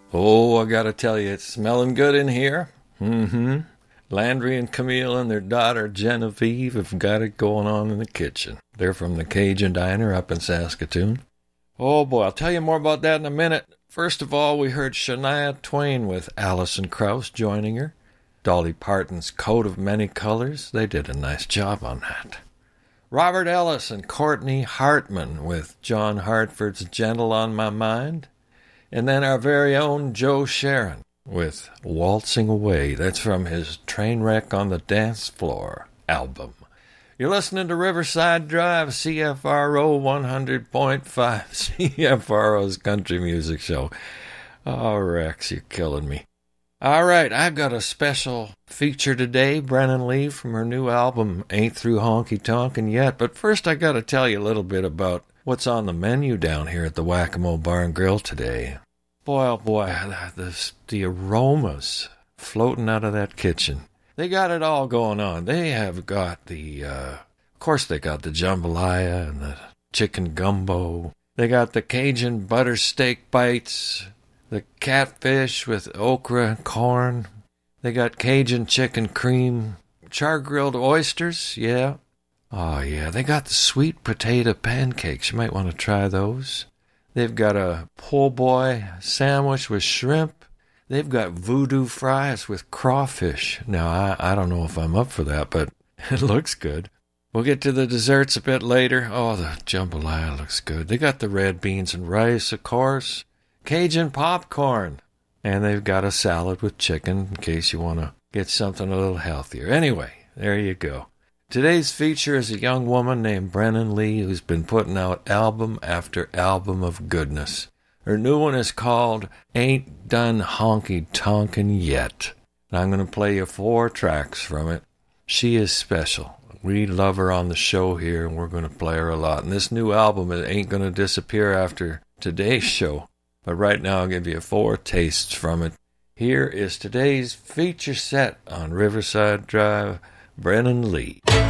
Oh, I gotta tell you, it's smelling good in here. Landry and Camille and their daughter Genevieve have got it going on in the kitchen. They're from the Cajun Diner up in Saskatoon. Oh boy, I'll tell you more about that in a minute. First of all, we heard Shania Twain with Alison Krauss joining her. Dolly Parton's Coat of Many Colors. They did a nice job on that. Robert Ellis and Courtney Hartman with John Hartford's Gentle on My Mind. And then our very own Joe Sharon with Waltzing Away. That's from his Trainwreck on the Dance Floor album. You're listening to Riverside Drive, CFRO 100.5, CFRO's country music show. Oh, Rex, you're killing me. All right, I've got a special feature today. Brennan Lee from her new album, Ain't Through Honky Tonkin' Yet. But first, I got to tell you a little bit about what's on the menu down here at the Whack-A-Mole Bar and Grill today. Boy, oh boy, the aromas floating out of that kitchen. They got it all going on. They have got of course they got the jambalaya and the chicken gumbo. They got the Cajun butter steak bites, the catfish with okra and corn. They got Cajun chicken cream, char-grilled oysters, yeah. Oh, yeah, they got the sweet potato pancakes. You might want to try those. They've got a po' boy sandwich with shrimp. They've got voodoo fries with crawfish. Now, I don't know if I'm up for that, but it looks good. We'll get to the desserts a bit later. Oh, the jambalaya looks good. They got the red beans and rice, of course. Cajun popcorn. And they've got a salad with chicken in case you want to get something a little healthier. Anyway, there you go. Today's feature is a young woman named Brennan Lee who's been putting out album after album of goodness. Her new one is called Ain't Done Honky Tonkin' Yet. And I'm going to play you 4 tracks from it. She is special. We love her on the show here, and we're going to play her a lot. And this new album it ain't going to disappear after today's show. But right now I'll give you 4 tastes from it. Here is today's feature set on Riverside Drive, Brennan Lee.